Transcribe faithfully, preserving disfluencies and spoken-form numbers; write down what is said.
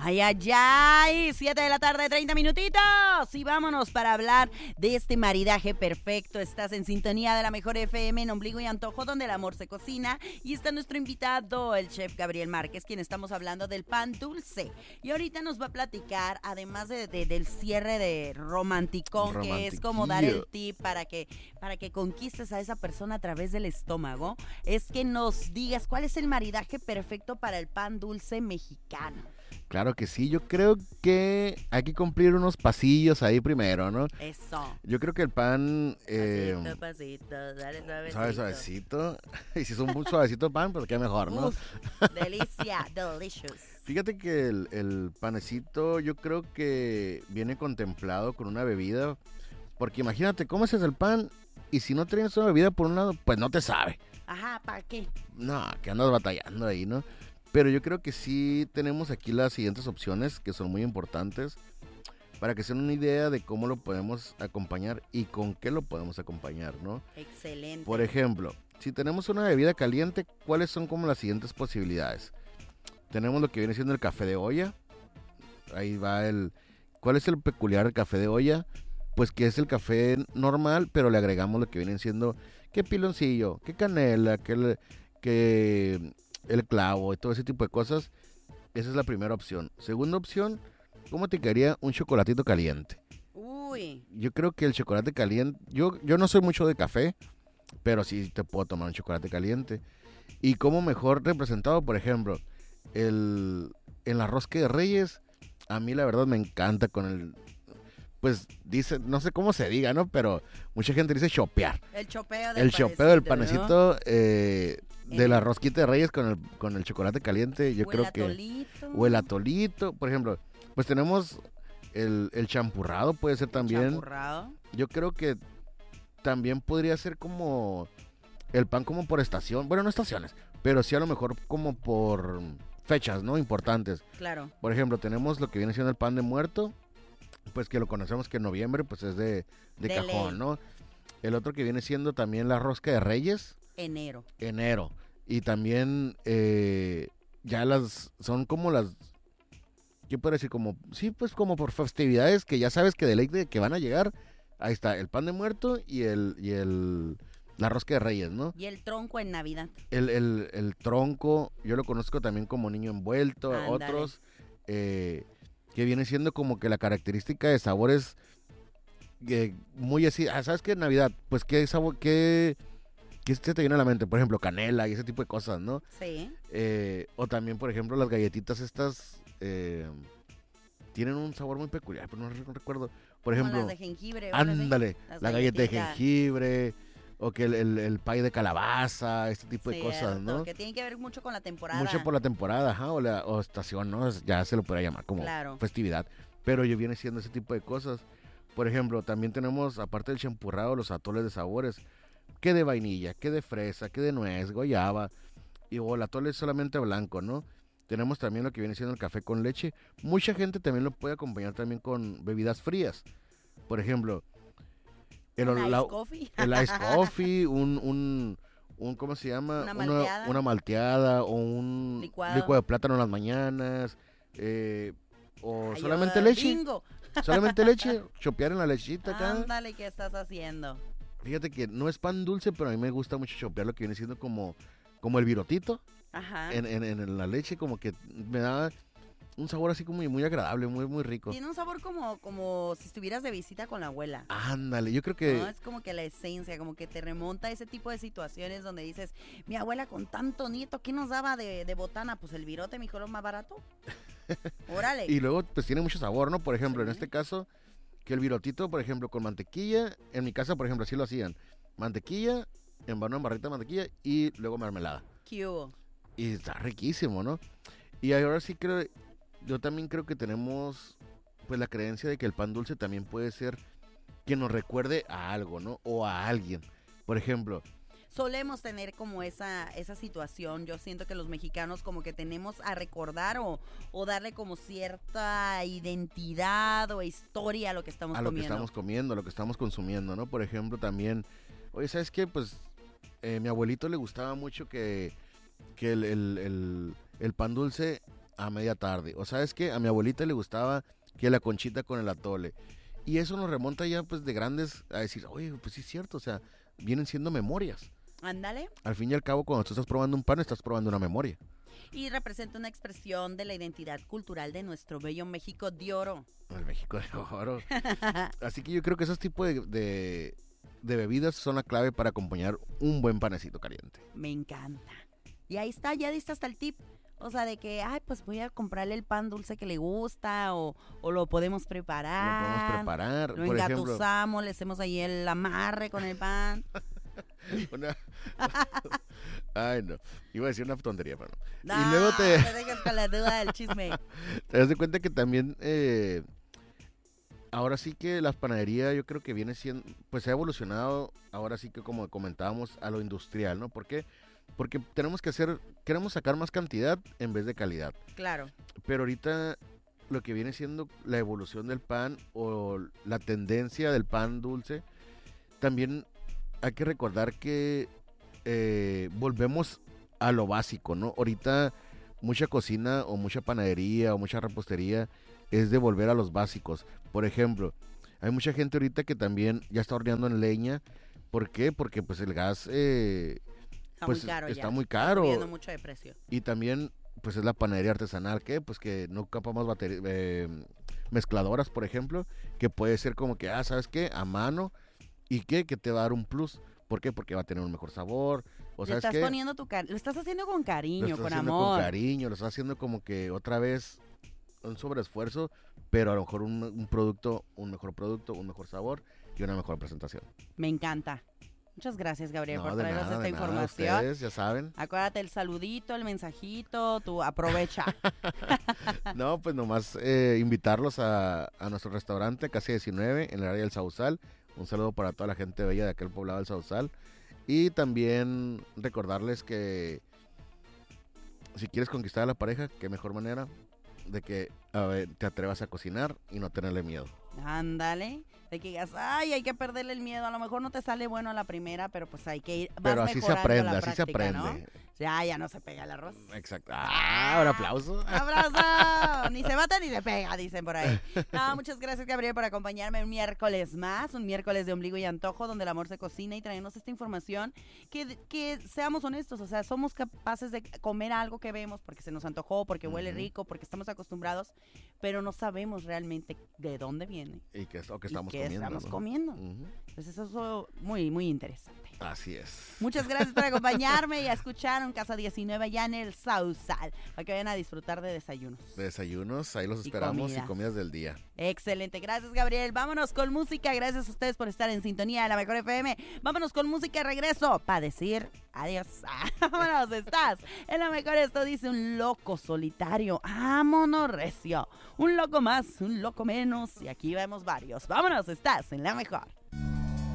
Ay, ay, ay, siete de la tarde, treinta minutitos. Y vámonos para hablar de este maridaje perfecto. Estás en sintonía de la mejor F M en Ombligo y Antojo, donde el amor se cocina. Y está nuestro invitado, el chef Gabriel Márquez, quien estamos hablando del pan dulce. Y ahorita nos va a platicar, además de, de, del cierre de romanticón, que es como dar el tip para que, para que conquistes a esa persona a través del estómago, es que nos digas cuál es el maridaje perfecto para el pan dulce mexicano. Claro que sí, yo creo que hay que cumplir unos pasillos ahí primero, ¿no? Eso. Yo creo que el pan... Eh, pasito, pasito, dale suavecito. Suave, suavecito. Y si es un suavecito pan, pues qué mejor, ¿no? Uf, delicia, delicious. Fíjate que el, el panecito yo creo que viene contemplado con una bebida, porque imagínate, comes el pan y si no tienes una bebida por un lado, pues no te sabe. Ajá, ¿para qué? No, que andas batallando ahí, ¿no? Pero yo creo que sí tenemos aquí las siguientes opciones que son muy importantes para que se den una idea de cómo lo podemos acompañar y con qué lo podemos acompañar, ¿no? Excelente. Por ejemplo, si tenemos una bebida caliente, ¿cuáles son como las siguientes posibilidades? Tenemos lo que viene siendo el café de olla. Ahí va el... ¿Cuál es el peculiar del café de olla? Pues que es el café normal, pero le agregamos lo que viene siendo que piloncillo, que canela, que... El, que el clavo y todo ese tipo de cosas. Esa es la primera opción. Segunda opción, ¿cómo te quedaría un chocolatito caliente? Uy. Yo creo que el chocolate caliente, yo, yo no soy mucho de café, pero sí te puedo tomar un chocolate caliente. Y como mejor representado, por ejemplo, el, en la rosca de Reyes, a mí la verdad me encanta con el... Pues dice, no sé cómo se diga, ¿no? Pero mucha gente dice chopear. El chopeo del El panecito, chopeo del panecito, ¿no? eh, de eh. la rosquita de Reyes con el, con el chocolate caliente, yo o creo el que... atolito. O el atolito, por ejemplo. Pues tenemos el, el champurrado, puede ser también. Champurrado. Yo creo que también podría ser como el pan como por estación. Bueno, no estaciones, pero sí a lo mejor como por fechas, ¿no? Importantes. Claro. Por ejemplo, tenemos lo que viene siendo el pan de muerto, pues que lo conocemos que en noviembre pues es de, de, de cajón, ley. ¿No? El otro que viene siendo también la rosca de Reyes. Enero. Enero. Y también eh, ya las, son como las, ¿qué puedo decir? Como, sí, pues como por festividades que ya sabes que de ley de que van a llegar. Ahí está, el pan de muerto y el, y el, la rosca de Reyes, ¿no? Y el tronco en Navidad. El, el, el tronco, yo lo conozco también como niño envuelto. Ándale. Otros, eh, que viene siendo como que la característica de sabores eh, muy así, ah, ¿sabes qué? Navidad, pues qué sabor, qué... ¿Qué se te viene a la mente? Por ejemplo, canela y ese tipo de cosas, ¿no? Sí. Eh, o también, por ejemplo, las galletitas estas eh, tienen un sabor muy peculiar, pero no recuerdo. Por ejemplo, las de jengibre. Ándale, la galleta de jengibre, o que el, el, el pay de calabaza, este tipo Cierto, de cosas, ¿no? Que tienen que ver mucho con la temporada. Mucho por la temporada, ajá, o, la, o estación, ¿no? Ya se lo podría llamar como claro. festividad. Pero yo viene siendo ese tipo de cosas. Por ejemplo, también tenemos, aparte del champurrado, los atoles de sabores. Que de vainilla, que de fresa, que de nuez, guayaba, y o el atole es solamente blanco, ¿no? Tenemos también lo que viene siendo el café con leche. Mucha gente también lo puede acompañar también con bebidas frías. Por ejemplo, el, ¿Un la, ice coffee? el ice coffee, un, un, un, ¿cómo se llama? Una malteada. Una, una malteada o un licuado. licuado de plátano en las mañanas, eh, o Ay, solamente yo, leche. Bingo. Solamente leche, chopear en la lechita acá. Ándale, ¿qué estás haciendo? Fíjate que no es pan dulce, pero a mí me gusta mucho chopear lo que viene siendo como, como el virotito. Ajá. En, en, en la leche, como que me da un sabor así como muy agradable, muy, muy rico. Tiene un sabor como, como si estuvieras de visita con la abuela. Ándale, yo creo que... No, es como que la esencia, como que te remonta a ese tipo de situaciones donde dices, mi abuela con tanto nieto, ¿qué nos daba de, de botana? Pues el virote, mi hijo, lo más barato. Órale. Y luego, pues tiene mucho sabor, ¿no? Por ejemplo, sí. En este caso... Que el virotito, por ejemplo, con mantequilla, en mi casa, por ejemplo, así lo hacían. Mantequilla, embarrado en barrita de mantequilla y luego mermelada. ¿Qué hubo? Y está riquísimo, ¿no? Y ahora sí creo, yo también creo que tenemos, pues, la creencia de que el pan dulce también puede ser que nos recuerde a algo, ¿no? O a alguien. Por ejemplo... Solemos tener como esa, esa situación, yo siento que los mexicanos como que tenemos a recordar o, o darle como cierta identidad o historia a lo que estamos a lo comiendo. que estamos comiendo, a lo que estamos consumiendo, ¿no? Por ejemplo, también, oye, ¿sabes qué? Pues, eh, mi abuelito le gustaba mucho que, que el, el, el, el pan dulce a media tarde. O sabes qué, a mi abuelita le gustaba que la conchita con el atole. Y eso nos remonta ya pues de grandes a decir, oye, pues sí es cierto, o sea, vienen siendo memorias. Ándale. Al fin y al cabo, cuando tú estás probando un pan, estás probando una memoria. Y representa una expresión de la identidad cultural de nuestro bello México de oro. El México de oro. Así que yo creo que esos tipos de, de, de bebidas son la clave para acompañar un buen panecito caliente. Me encanta. Y ahí está, ya diste hasta el tip. O sea, de que, ay, pues voy a comprarle el pan dulce que le gusta o, o lo podemos preparar. Lo podemos preparar. Lo por engatusamos, ejemplo, le hacemos ahí el amarre con el pan. Una... Ay, no. Iba a decir una tontería, pero no. No, y luego te... te dejas con la duda del chisme. Te das de cuenta que también... Eh... Ahora sí que la panadería yo creo que viene siendo... Pues ha evolucionado, ahora sí que como comentábamos, a lo industrial, ¿no? ¿Por qué? Porque tenemos que hacer... Queremos sacar más cantidad en vez de calidad. Claro. Pero ahorita lo que viene siendo la evolución del pan o la tendencia del pan dulce, también hay que recordar que eh, volvemos a lo básico, ¿no? Ahorita mucha cocina o mucha panadería o mucha repostería es de volver a los básicos. Por ejemplo, hay mucha gente ahorita que también ya está horneando en leña. ¿Por qué? Porque pues el gas eh, Está pues, muy caro está ya. muy caro. Está subiendo mucho de precio. Y también pues es la panadería artesanal, que pues que no ocupamos bateri- eh, mezcladoras, por ejemplo, que puede ser como que, ah, ¿sabes qué? A mano, y qué, que te va a dar un plus. ¿Por qué? Porque va a tener un mejor sabor. O Le ¿sabes estás qué? poniendo tu car- lo estás haciendo con Lo cariño, estás con haciendo amor. con cariño, lo estás haciendo como que otra vez un sobreesfuerzo, pero a lo mejor un, un producto, un mejor producto, un mejor sabor y una mejor presentación. Me encanta. Muchas gracias, Gabriel, No, por de traernos nada, esta de nada, información. ustedes ya saben. Acuérdate el saludito, el mensajito, tú aprovecha. No, pues nomás eh, invitarlos a, a nuestro restaurante Casa diecinueve en el área del Sausal. Un saludo para toda la gente bella de aquel poblado del Sausal. Y también recordarles que si quieres conquistar a la pareja, qué mejor manera de que a ver, te atrevas a cocinar y no tenerle miedo. Ándale, de que digas, ay, hay que perderle el miedo. A lo mejor no te sale bueno a la primera, pero pues hay que ir. Vas Pero así se mejorando aprende, la así se práctica, aprende. ¿no? Ya, ya no se pega el arroz. Exacto. Ah, un aplauso. ¡Abrazo! Ni se mata ni se pega, dicen por ahí. No, muchas gracias, Gabriel, por acompañarme un miércoles más, un miércoles de ombligo y antojo, donde el amor se cocina y traernos esta información. Que, que seamos honestos, o sea, somos capaces de comer algo que vemos porque se nos antojó, porque huele Ujú. rico, porque estamos acostumbrados, pero no sabemos realmente de dónde viene Y que, o que y estamos qué comiendo. estamos ¿no? comiendo. Ujú. Entonces eso es muy, muy interesante. Así es. Muchas gracias por acompañarme y a escuchar un Casa diecinueve allá en el Sausal, para que vayan a disfrutar de desayunos. De desayunos, ahí los Y esperamos comidas. y comidas del día. Excelente, gracias, Gabriel. Vámonos con música, gracias a ustedes por estar en sintonía de la Mejor F M. Vámonos con música de regreso para decir adiós. Vámonos, estás en la Mejor. Esto dice un loco solitario, vámonos recio. Un loco más, un loco menos y aquí vemos varios. Vámonos, estás en la Mejor.